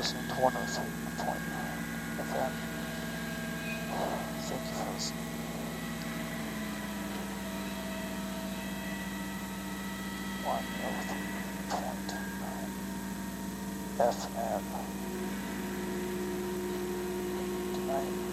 listening to 103.9 FM. Thank you for listening. 103.9 FM. Good night.